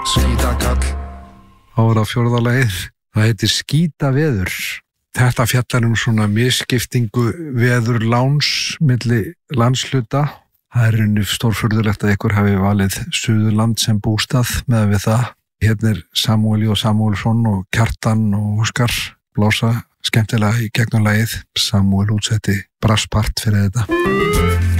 Skítakall. Ára fjórða lagið. Það heitir Skítaveður. Þetta fjallar svona misskiptingu veður láns milli landshluta. Það runni stórfurðulegt að ykkur hafi valið Suðurland sem bústað með við það. Hérna Samúel J. Samúelsson og Kjartan og Óskar blása skemmtilega í gegnum lagið. Samúel útsetti brasspart fyrir þetta.